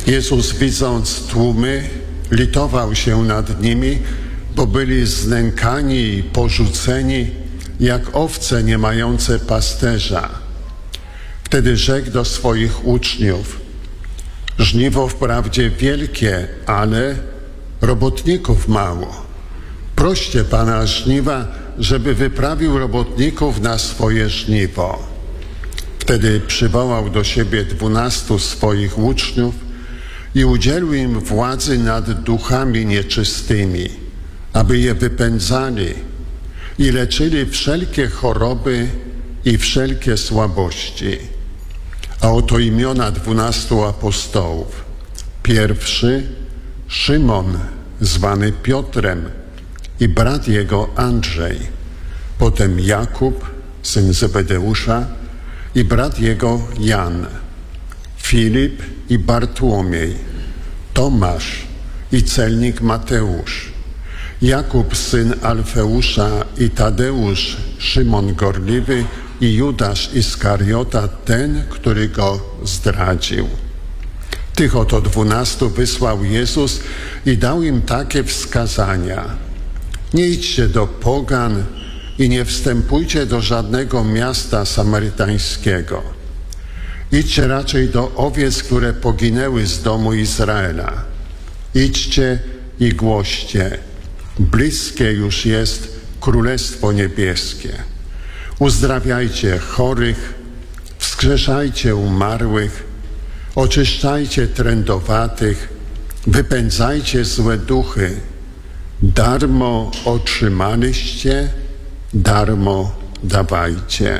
Jezus, widząc tłumy, litował się nad nimi, bo byli znękani i porzuceni, jak owce nie mające pasterza. Wtedy rzekł do swoich uczniów: żniwo wprawdzie wielkie, ale robotników mało. Proście Pana żniwa, żeby wyprawił robotników na swoje żniwo. Wtedy przywołał do siebie 12 swoich uczniów i udzielił im władzy nad duchami nieczystymi, aby je wypędzali i leczyli wszelkie choroby i wszelkie słabości. A oto imiona 12 apostołów. Pierwszy Szymon, zwany Piotrem, i brat jego Andrzej. Potem Jakub, syn Zebedeusza, i brat jego Jan. Filip i Bartłomiej. Tomasz i celnik Mateusz. Jakub, syn Alfeusza, i Tadeusz, Szymon Gorliwy, i Judasz Iskariota, ten, który go zdradził. Tych oto 12 wysłał Jezus i dał im takie wskazania: nie idźcie do pogan i nie wstępujcie do żadnego miasta samarytańskiego. Idźcie raczej do owiec, które poginęły z domu Izraela. Idźcie i głoście: bliskie już jest Królestwo Niebieskie. Uzdrawiajcie chorych, wskrzeszajcie umarłych, oczyszczajcie trędowatych, wypędzajcie złe duchy. Darmo otrzymaliście, darmo dawajcie.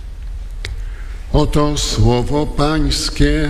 Oto słowo Pańskie.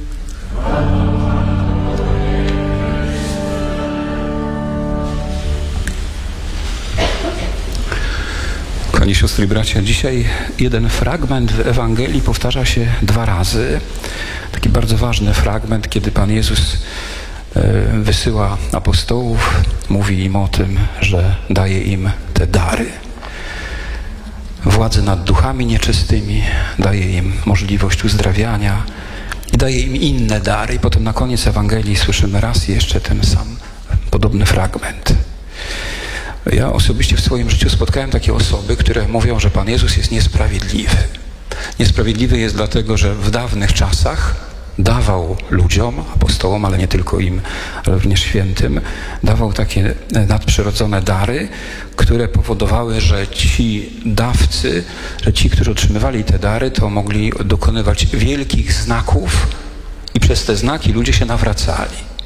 Kochani siostry i bracia, dzisiaj jeden fragment w Ewangelii powtarza się 2 razy. Taki bardzo ważny fragment, kiedy Pan Jezus wysyła apostołów, mówi im o tym, że daje im te dary. Władzę nad duchami nieczystymi, daje im możliwość uzdrawiania i daje im inne dary. I potem na koniec Ewangelii słyszymy raz jeszcze ten sam podobny fragment. Ja osobiście w swoim życiu spotkałem takie osoby, które mówią, że Pan Jezus jest niesprawiedliwy. Niesprawiedliwy jest dlatego, że w dawnych czasach dawał ludziom, apostołom, ale nie tylko im, ale również świętym, dawał takie nadprzyrodzone dary, które powodowały, że ci dawcy, że ci, którzy otrzymywali te dary, to mogli dokonywać wielkich znaków i przez te znaki ludzie się nawracali.